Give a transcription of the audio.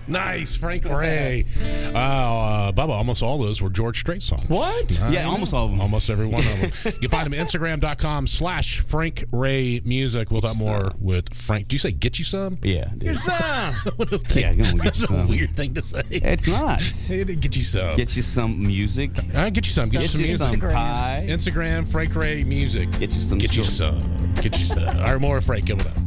Nice, Frank Ray. Bubba, almost all those were George Strait songs. What? Yeah, almost all of them. Almost every one of them. You find them at Instagram.com/Frank Ray Music. We'll talk more with Frank. Do you say get you some? Yeah, dude. Get some. Yeah, I'm gonna get you some. That's a weird thing to say. It's not. Get you some. Get you some music. Get you some. Get you some music. Some pie. Instagram, Frank Ray Music. Get you some. Get you some. Get you some. All right, more Frank coming up.